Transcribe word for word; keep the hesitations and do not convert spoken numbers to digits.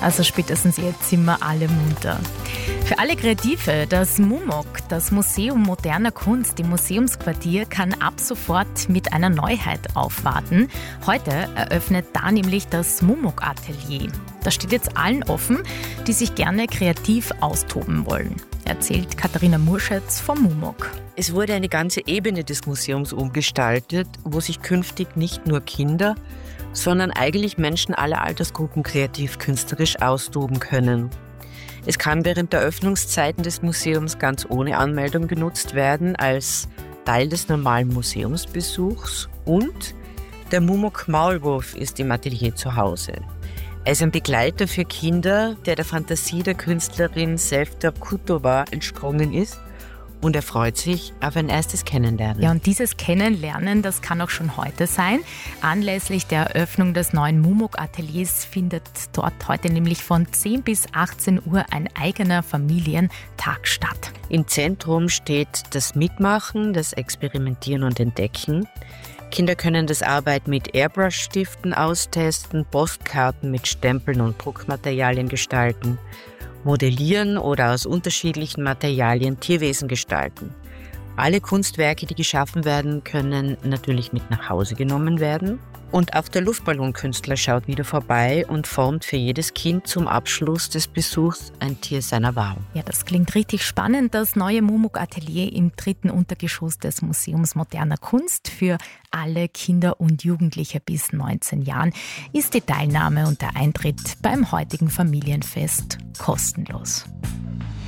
Also spätestens jetzt sind wir alle munter. Für alle Kreative, das MUMOC, das Museum moderner Kunst im Museumsquartier, kann ab sofort mit einer Neuheit aufwarten. Heute eröffnet da nämlich das MUMOC-Atelier. Das steht jetzt allen offen, die sich gerne kreativ austoben wollen, erzählt Katharina Murschetz vom MUMOC. Es wurde eine ganze Ebene des Museums umgestaltet, wo sich künftig nicht nur Kinder, sondern eigentlich Menschen aller Altersgruppen kreativ-künstlerisch austoben können. Es kann während der Öffnungszeiten des Museums ganz ohne Anmeldung genutzt werden, als Teil des normalen Museumsbesuchs, und der MUMOC Maulwurf ist im Atelier zu Hause. Er ist ein Begleiter für Kinder, der der Fantasie der Künstlerin Sevda Kutova entsprungen ist, und er freut sich auf ein erstes Kennenlernen. Ja, und dieses Kennenlernen, das kann auch schon heute sein. Anlässlich der Eröffnung des neuen MUMOC-Ateliers findet dort heute nämlich von zehn bis achtzehn Uhr ein eigener Familientag statt. Im Zentrum steht das Mitmachen, das Experimentieren und Entdecken. Kinder können das Arbeiten mit Airbrush-Stiften austesten, Postkarten mit Stempeln und Druckmaterialien gestalten, modellieren oder aus unterschiedlichen Materialien Tierwesen gestalten. Alle Kunstwerke, die geschaffen werden, können natürlich mit nach Hause genommen werden. Und auch der Luftballonkünstler schaut wieder vorbei und formt für jedes Kind zum Abschluss des Besuchs ein Tier seiner Wahl. Ja, das klingt richtig spannend. Das neue MUMOC-Atelier im dritten Untergeschoss des Museums moderner Kunst für alle Kinder und Jugendliche bis neunzehn Jahren ist die Teilnahme und der Eintritt beim heutigen Familienfest kostenlos.